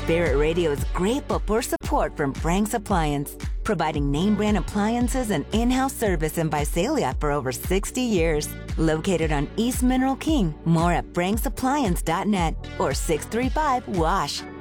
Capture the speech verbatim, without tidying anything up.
Spirit Radio is grateful for support from Frank's Appliance, providing name brand appliances and in-house service in Visalia for over sixty years. Located on East Mineral King. More at franks appliance dot net or six three five W A S H.